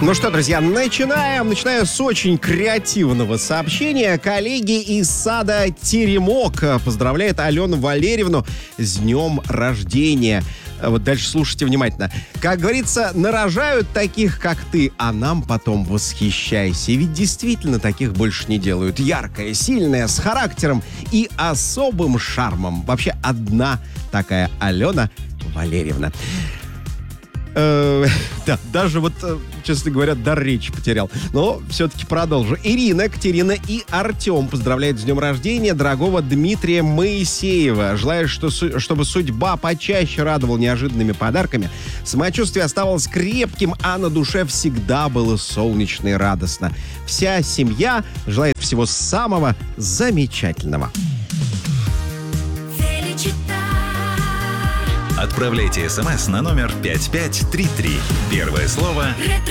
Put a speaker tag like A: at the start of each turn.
A: Ну что, друзья, начинаю с очень креативного сообщения. Коллеги из сада «Теремок» поздравляют Алену Валерьевну с днем рождения. Вот дальше слушайте внимательно. Как говорится, нарожают таких, как ты, а нам потом восхищайся. Ведь действительно таких больше не делают. Яркая, сильная, с характером и особым шармом. Вообще одна такая Алена Валерьевна. Да, даже вот, честно говоря, дар речи потерял. Но все-таки продолжу. Ирина, Катерина и Артем поздравляют с днем рождения дорогого Дмитрия Моисеева. Желаю, чтобы судьба почаще радовала неожиданными подарками, самочувствие оставалось крепким, а на душе всегда было солнечно и радостно. Вся семья желает всего самого замечательного.
B: Отправляйте смс на номер 5533. Первое слово